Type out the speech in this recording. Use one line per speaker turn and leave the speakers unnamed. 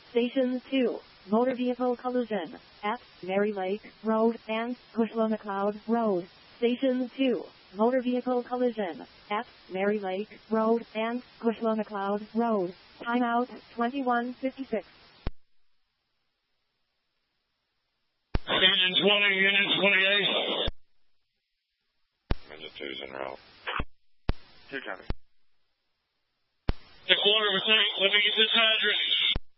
Station 2, motor vehicle collision at Mary Lake Road and Cushla-McLeod Road. Station 2, motor vehicle collision at Mary Lake Road and Cushla-McLeod Road. Timeout 21:56.
Engine 20, Unit 28.
Engine 2's en route.
2 copy.
The quarter was 8. Let me get this hydrant.